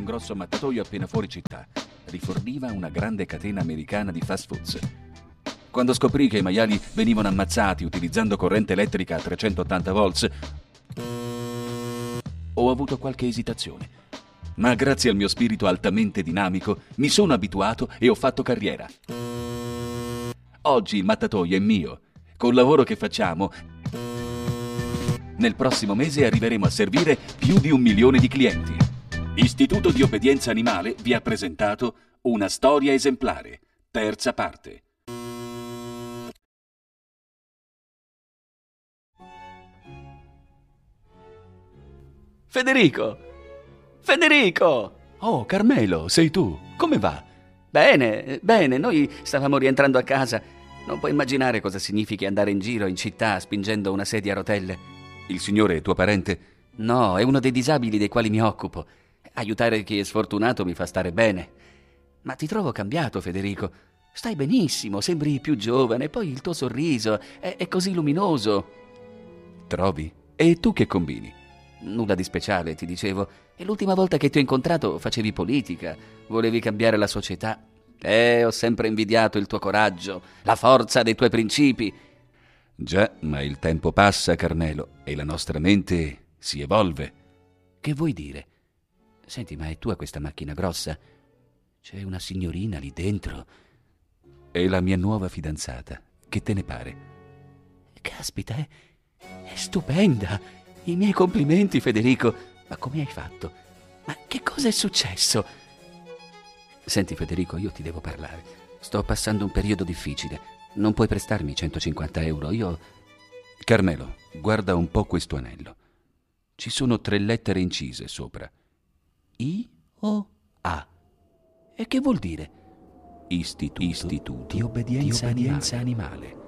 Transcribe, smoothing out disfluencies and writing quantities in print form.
grosso mattatoio appena fuori città. Riforniva una grande catena americana di fast foods. Quando scoprì che i maiali venivano ammazzati utilizzando corrente elettrica a 380 volts, ho avuto qualche esitazione. Ma grazie al mio spirito altamente dinamico mi sono abituato e ho fatto carriera. Oggi il mattatoio è mio. Col lavoro che facciamo, nel prossimo mese arriveremo a servire più di 1 milione di clienti. Istituto di Obbedienza Animale vi ha presentato Una storia esemplare, terza parte. Federico! Federico! Oh, Carmelo, sei tu. Come va? Bene, bene, noi stavamo rientrando a casa. Non puoi immaginare cosa significhi andare in giro in città spingendo una sedia a rotelle. Il signore è tuo parente? No, è uno dei disabili dei quali mi occupo. Aiutare chi è sfortunato mi fa stare bene. Ma ti trovo cambiato, Federico. Stai benissimo, sembri più giovane, poi il tuo sorriso è così luminoso. Trovi? E tu che combini? Nulla di speciale, ti dicevo. E l'ultima volta che ti ho incontrato facevi politica, volevi cambiare la società. Ho sempre invidiato il tuo coraggio, la forza dei tuoi principi. Già, ma il tempo passa, Carmelo, e la nostra mente si evolve. Che vuoi dire? Senti, ma è tua questa macchina grossa? C'è una signorina lì dentro. È la mia nuova fidanzata. Che te ne pare? Caspita, è stupenda. I miei complimenti, Federico. Ma come hai fatto? Ma che cosa è successo? Senti, Federico, io ti devo parlare. Sto passando un periodo difficile. Non puoi prestarmi 150 euro? Io... Carmelo, guarda un po' questo anello. Ci sono 3 lettere incise sopra. I-O-A. E che vuol dire? Istituto di Obbedienza Animale.